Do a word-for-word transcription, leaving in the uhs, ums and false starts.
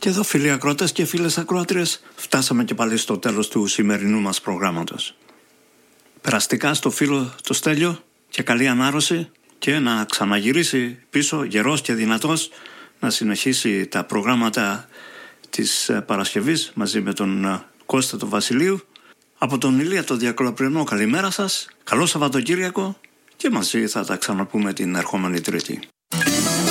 Και εδώ, φίλοι ακροατές και φίλες ακροάτριες, φτάσαμε και πάλι στο τέλος του σημερινού μας προγράμματος. Περαστικά στο φίλο το Στέλιο και καλή ανάρρωση και να ξαναγυρίσει πίσω γερός και δυνατός να συνεχίσει τα προγράμματα της Παρασκευής μαζί με τον Κώστα τον Βασιλείου. Από τον Ηλία τον Διακολαπριανό, καλημέρα σας, καλό Σαββατοκύριακο και μαζί θα τα ξαναπούμε την ερχόμενη Τρίτη.